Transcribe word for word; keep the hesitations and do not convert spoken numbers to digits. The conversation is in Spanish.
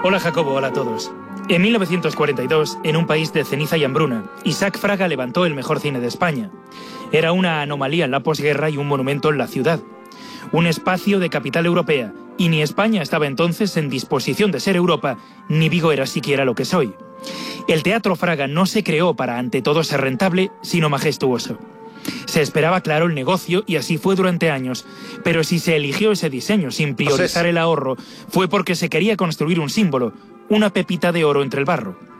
Hola Jacobo, hola a todos. En mil novecientos cuarenta y dos, en un país de ceniza y hambruna, Isaac Fraga levantó el mejor cine de España. Era una anomalía en la posguerra y un monumento en la ciudad. Un espacio de capital europea, y ni España estaba entonces en disposición de ser Europa, ni Vigo era siquiera lo que es hoy. El Teatro Fraga no se creó para ante todo ser rentable, sino majestuoso. Se esperaba claro el negocio y así fue durante años, pero si se eligió ese diseño sin priorizar el ahorro, fue porque se quería construir un símbolo, una pepita de oro entre el barro.